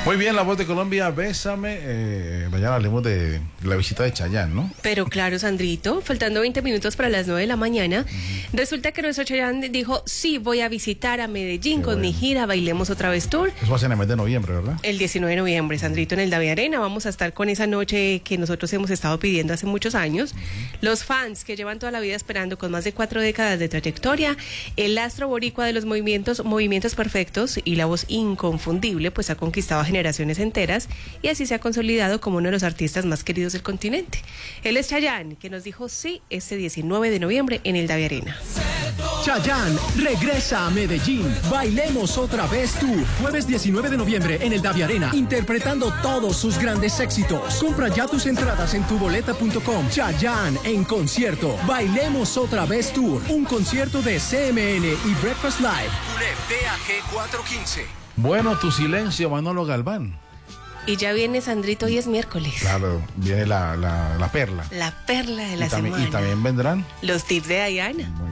Muy bien, La Voz de Colombia, Bésame. Mañana hablemos de la visita de Chayanne, ¿no? Pero claro, Sandrito, faltando 20 minutos para las 9 de la mañana, resulta que nuestro Chayanne dijo, sí, voy a visitar a Medellín con mi gira Bailemos Otra Vez Tour. Eso va a ser en el mes de noviembre, ¿verdad? El 19 de noviembre, Sandrito, en el David Arena. Vamos a estar con esa noche que nosotros hemos estado pidiendo hace muchos años. Los fans que llevan toda la vida esperando con más de 4 décadas de trayectoria, el astro boricua de los movimientos perfectos y la voz inconfundible, pues ha conquistado a generaciones enteras y así se ha consolidado como uno de los artistas más queridos del continente. Él es Chayanne, que nos dijo sí este 19 de noviembre en el David Arena. Chayanne regresa a Medellín. Bailemos Otra Vez Tour. Jueves 19 de noviembre en el David Arena, interpretando todos sus grandes éxitos. Compra ya tus entradas en tuboleta.com. Chayanne en concierto. Bailemos Otra Vez Tour. Un concierto de CMN y Breakfast Live. ULEP 415. Bueno, tu silencio, Manolo Galván. Y ya viene, Sandrito, hoy es miércoles. Claro, viene la perla. La perla de la También, semana. y también vendrán los tips de Diana.